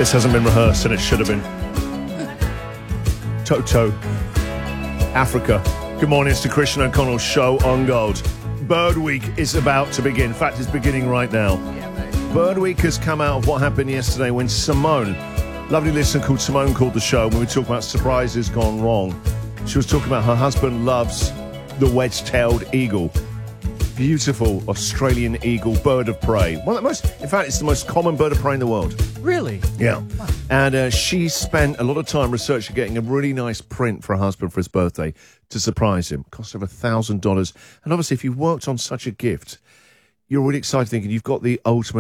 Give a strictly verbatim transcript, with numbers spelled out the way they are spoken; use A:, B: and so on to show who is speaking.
A: This hasn't been rehearsed, and it should have been. Toto, Africa. Good morning, it's the Christian O'Connell Show on Gold. Bird Week is about to begin. In fact, it's beginning right now. Bird Week has come out of what happened yesterday when Simone, lovely listener called Simone, called the show when we talk about surprises gone wrong. She was talking about her husband loves the wedge-tailed eagle. Beautiful Australian eagle, bird of prey. One of the most, in fact, it's the most common bird of prey in the world.
B: Really?
A: Yeah. Wow. And uh, she spent a lot of time researching getting a really nice print for her husband for his birthday to surprise him. Cost over one thousand dollars. And obviously, if you worked on such a gift, you're really excited thinking you've got the ultimate